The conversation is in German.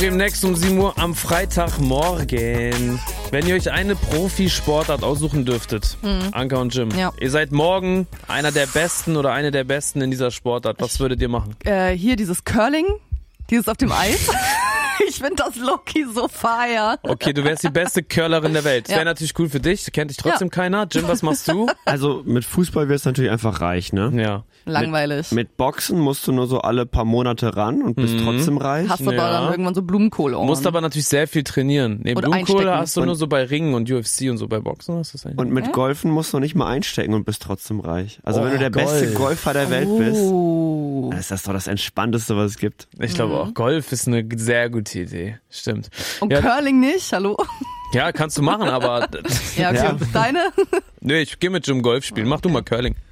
Bremen Next um 7 Uhr am Freitagmorgen. Wenn ihr euch eine Profisportart aussuchen dürftet, Anka und Jim, ihr seid morgen einer der Besten oder eine der Besten in dieser Sportart. Was würdet ihr machen? Hier dieses Curling, dieses auf dem Eis. Ich finde das Loki so feier. Okay, du wärst die beste Curlerin der Welt. Das wäre natürlich cool für dich. Kennt dich trotzdem keiner. Jim, was machst du? Also mit Fußball wirst du natürlich einfach reich, ne? Ja. Langweilig. Mit Boxen musst du nur so alle paar Monate ran und bist trotzdem reich. Hast aber dann irgendwann so Blumenkohlohren. Musst aber natürlich sehr viel trainieren. Neben Oder Blumenkohle einstecken. hast du nur so bei Ringen und UFC und so bei Boxen. Was ist das eigentlich? Und mit Golfen musst du nicht mal einstecken und bist trotzdem reich. Also wenn du der beste Golf. Golfer der Welt bist, dann ist das doch das Entspannteste, was es gibt. Ich glaube auch, Golf ist eine sehr gute Idee. Stimmt. Und Curling nicht, hallo? Ja, kannst du machen, aber... Ja, okay. Deine? Nö, ich gehe mit Jim Golf spielen. Mach du mal Curling.